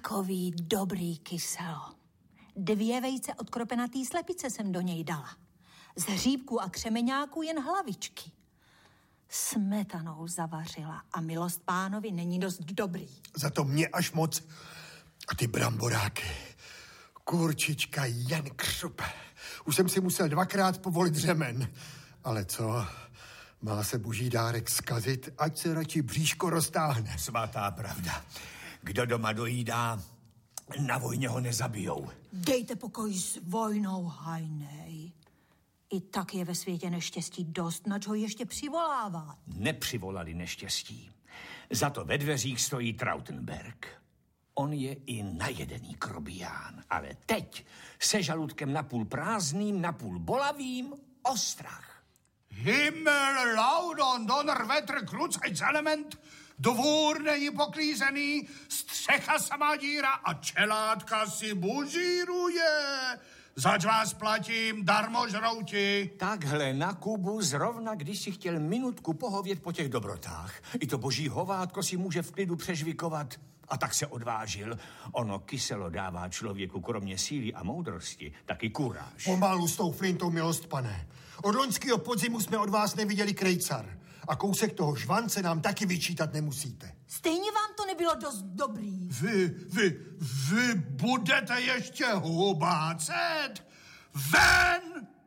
Takový dobrý kyselo. 2 vejce od kropenatý slepice jsem do něj dala. Z hříbků a křemeňáků jen hlavičky. Smetanou zavařila a milost pánovi není dost dobrý. Za to mě až moc. A ty bramboráky. Kurčička jen křupe. Už jsem si musel 2krát povolit řemen. Ale co? Má se boží dárek zkazit, ať se radši bříško roztáhne. Svatá pravda. Kdo doma dojídá, na vojně ho nezabijou. Dejte pokoj s vojnou, hajnej. I tak je ve světě neštěstí dost, nač ho ještě přivolávat. Nepřivolali neštěstí. Za to ve dveřích stojí Trautenberg. On je i najedený krobián, ale teď se žaludkem napůl prázdným, napůl bolavým, ostrach. Himmel, laudon, donner, wetter, krucajc, element, dvůr není poklízený, střecha samá díra a čelátka si bužíruje. Zač vás platím, darmo žrouti. Takhle na Kubu zrovna, když si chtěl minutku pohovět po těch dobrotách. I to boží hovátko si může v klidu přežvikovat. A tak se odvážil. Ono kyselo dává člověku kromě síly a moudrosti taky kuráž. Pomalu s tou flintou, milost pane. Od loňského podzimu jsme od vás neviděli krejcar. A kousek toho žvance nám taky vyčítat nemusíte. Stejně vám to nebylo dost dobrý. Vy budete ještě hubácet? Ven!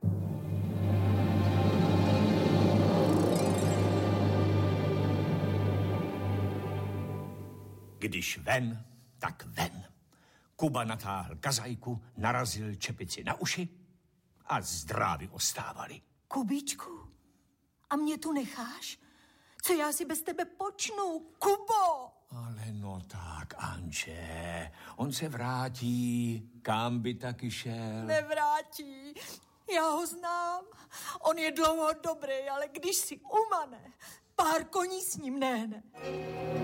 Když ven, tak ven. Kuba natáhl kazajku, narazil čepici na uši a zdrávi ostávali. Kubíčku, a mě tu necháš? Co já si bez tebe počnu, Kubo? Ale no tak, Anče, on se vrátí, kam by taky šel. Nevrátí, já ho znám. On je dlouho dobrý, ale když si umane, pár koní s ním nehne.